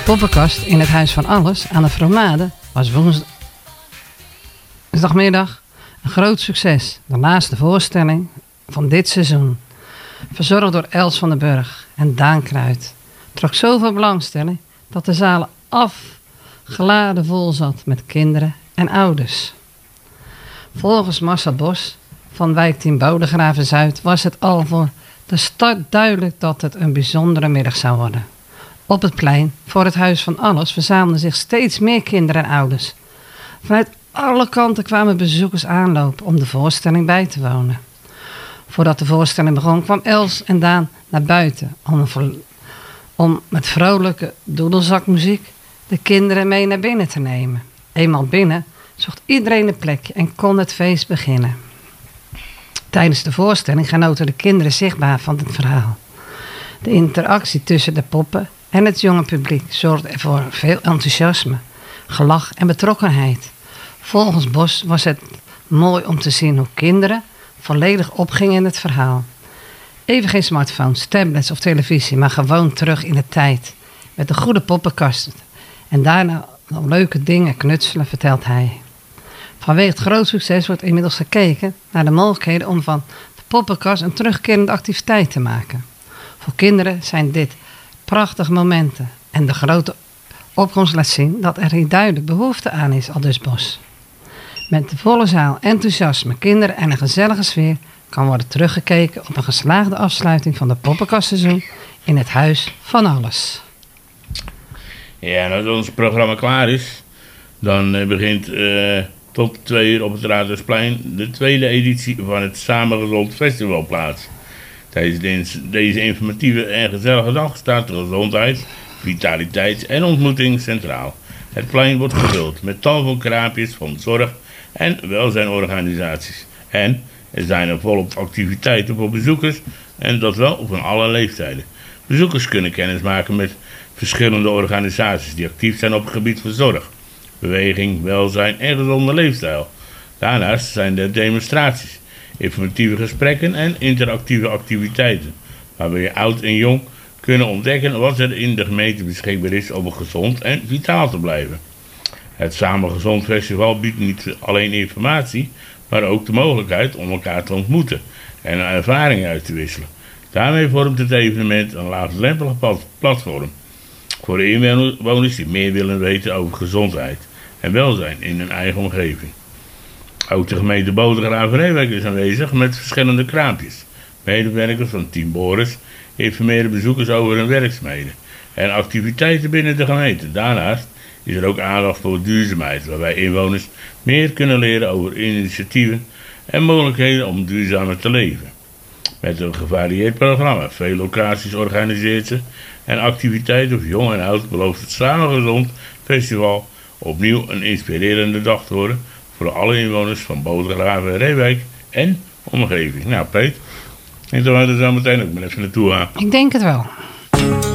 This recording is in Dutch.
poppenkast in het Huis van Alles aan de Vromade was woensdagmiddag een groot succes. De laatste voorstelling van dit seizoen. Verzorgd door Els van den Burg en Daan Kruid. Trok zoveel belangstelling dat de zaal afgeladen vol zat met kinderen en ouders. Volgens Marcel Bos van wijkteam Bodegraven-Zuid was het al voor de start duidelijk dat het een bijzondere middag zou worden. Op het plein voor het Huis van Alles verzamelden zich steeds meer kinderen en ouders. Vanuit alle kanten kwamen bezoekers aanlopen om de voorstelling bij te wonen. Voordat de voorstelling begon kwam Els en Daan naar buiten om met vrolijke doedelzakmuziek de kinderen mee naar binnen te nemen. Eenmaal binnen zocht iedereen een plekje en kon het feest beginnen. Tijdens de voorstelling genoten de kinderen zichtbaar van het verhaal. De interactie tussen de poppen en het jonge publiek zorgde voor veel enthousiasme, gelach en betrokkenheid. Volgens Bos was het mooi om te zien hoe kinderen volledig opgingen in het verhaal. Even geen smartphones, tablets of televisie, maar gewoon terug in de tijd. Met een goede poppenkast. En daarna nog leuke dingen knutselen, vertelt hij. Vanwege het groot succes wordt inmiddels gekeken naar de mogelijkheden om van de poppenkast een terugkerende activiteit te maken. Voor kinderen zijn dit prachtige momenten. En de grote opkomst laat zien dat er hier duidelijk behoefte aan is, aldus Bos. Met de volle zaal, enthousiasme, kinderen en een gezellige sfeer kan worden teruggekeken op een geslaagde afsluiting van de poppenkastseizoen in het Huis van Alles. Ja, en als ons programma klaar is, dan begint tot 2 uur op het Raadhuisplein de tweede editie van het Samengezond Festival plaats. Tijdens deze informatieve en gezellige dag staat de gezondheid, vitaliteit en ontmoeting centraal. Het plein wordt gevuld met tal van kraampjes van zorg- en welzijnorganisaties. En er zijn er volop activiteiten voor bezoekers en dat wel van alle leeftijden. Bezoekers kunnen kennis maken met verschillende organisaties die actief zijn op het gebied van zorg, beweging, welzijn en gezonde leefstijl. Daarnaast zijn er demonstraties, informatieve gesprekken en interactieve activiteiten, waarbij je oud en jong kunnen ontdekken wat er in de gemeente beschikbaar is om gezond en vitaal te blijven. Het Samengezond Festival biedt niet alleen informatie, maar ook de mogelijkheid om elkaar te ontmoeten en ervaringen uit te wisselen. Daarmee vormt het evenement een laagdrempelig platform voor de inwoners die meer willen weten over gezondheid en welzijn in hun eigen omgeving. Ook de gemeente Bodegraven-Reewijk is aanwezig met verschillende kraampjes. Medewerkers van Team Boris informeren bezoekers over hun werkzaamheden en activiteiten binnen de gemeente. Daarnaast is er ook aandacht voor duurzaamheid, waarbij inwoners meer kunnen leren over initiatieven en mogelijkheden om duurzamer te leven. Met een gevarieerd programma, veel locaties organiseert ze en activiteiten voor jong en oud belooft het Samengezond Festival opnieuw een inspirerende dag te worden voor alle inwoners van Bodegraven-Reewijk en omgeving. Nou, Peet, ik denk dat we er zo meteen ook maar even naartoe gaan. Ik denk het wel.